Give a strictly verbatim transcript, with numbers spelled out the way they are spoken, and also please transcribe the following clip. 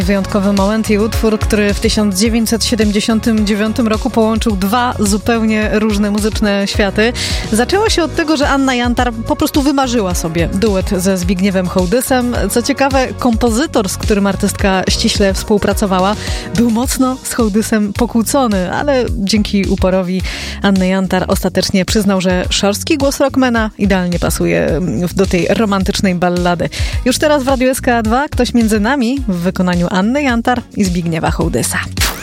Wyjątkowy moment i utwór, który w tysiąc dziewięćset siedemdziesiątym dziewiątym roku połączył dwa zupełnie różne muzyczne światy. Zaczęło się od tego, że Anna Jantar po prostu wymarzyła sobie duet ze Zbigniewem Hołdysem. Co ciekawe, kompozytor, z którym artystka ściśle współpracowała, był mocno z Hołdysem pokłócony, ale dzięki uporowi Anny Jantar ostatecznie przyznał, że szorstki głos rockmana idealnie pasuje do tej romantycznej ballady. Już teraz w Radiu S K dwa Ktoś między nami w wykonaniu Anny Jantar i Zbigniewa Hołdysa.